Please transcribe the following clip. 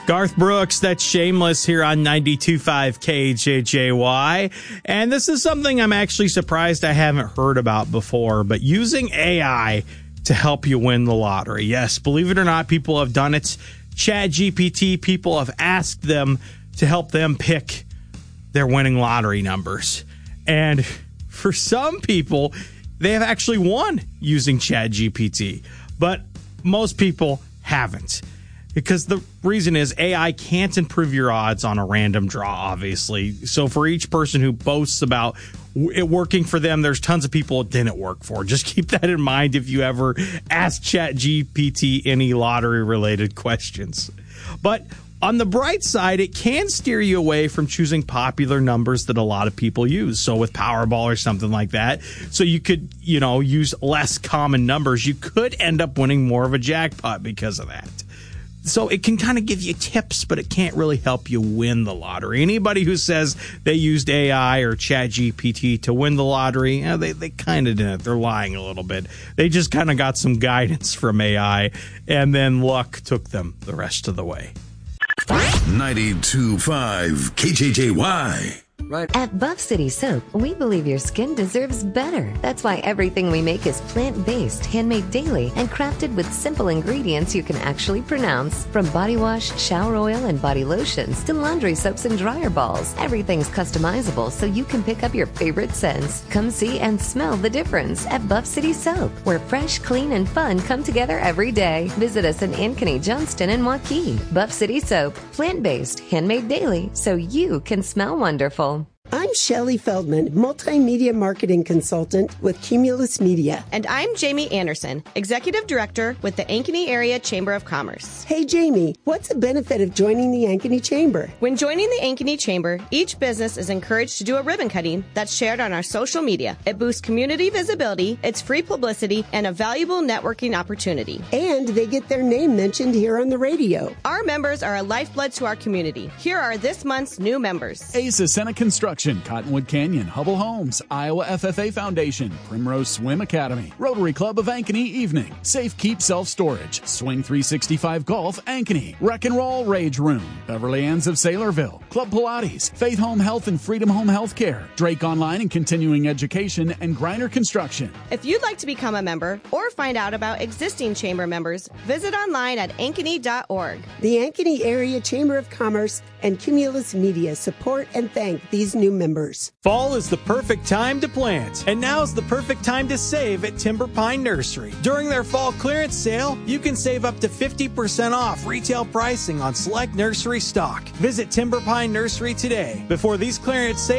Garth Brooks, that's Shameless here on 92.5 KJJY. And this is something I'm actually surprised I haven't heard about before, but using AI to help you win the lottery. Yes, believe it or not, people have done it. ChatGPT, people have asked them to help them pick their winning lottery numbers. And for some people, they have actually won using ChatGPT, but most people haven't. Because the reason is AI can't improve your odds on a random draw, obviously. So for each person who boasts about it working for them, there's tons of people it didn't work for. Just keep that in mind if you ever ask ChatGPT any lottery-related questions. But on the bright side, it can steer you away from choosing popular numbers that a lot of people use. So with Powerball or something like that, so you could, use less common numbers. You could end up winning more of a jackpot because of that. So it can kind of give you tips, but it can't really help you win the lottery. Anybody who says they used AI or ChatGPT to win the lottery, they kind of didn't. They're lying a little bit. They just kind of got some guidance from AI, and then luck took them the rest of the way. 92.5 KJJY. Right. At Buff City Soap, we believe your skin deserves better. That's why everything we make is plant-based, handmade daily, and crafted with simple ingredients you can actually pronounce. From body wash, shower oil, and body lotions to laundry soaps and dryer balls, everything's customizable so you can pick up your favorite scents. Come see and smell the difference at Buff City Soap, where fresh, clean, and fun come together every day. Visit us in Ankeny, Johnston, and Waukee. Buff City Soap, plant-based, handmade daily, so you can smell wonderful. I'm Shelley Feldman, multimedia marketing consultant with Cumulus Media. And I'm Jamie Anderson, executive director with the Ankeny Area Chamber of Commerce. Hey, Jamie, what's the benefit of joining the Ankeny Chamber? When joining the Ankeny Chamber, each business is encouraged to do a ribbon cutting that's shared on our social media. It boosts community visibility, it's free publicity, and a valuable networking opportunity. And they get their name mentioned here on the radio. Our members are a lifeblood to our community. Here are this month's new members. Asa Senna Construction, Cottonwood Canyon, Hubble Homes, Iowa FFA Foundation, Primrose Swim Academy, Rotary Club of Ankeny Evening, Safe Keep Self Storage, Swing 365 Golf Ankeny, Wreck and Roll Rage Room, Beverly Ann's of Saylorville, Club Pilates, Faith Home Health and Freedom Home Healthcare, Drake Online and Continuing Education, and Griner Construction. If you'd like to become a member or find out about existing chamber members, visit online at ankeny.org. The Ankeny Area Chamber of Commerce and Cumulus Media support and thank these new members. Fall is the perfect time to plant, and now's the perfect time to save at Timber Pine Nursery. During their fall clearance sale, you can save up to 50% off retail pricing on select nursery stock. Visit Timber Pine Nursery today before these clearance sales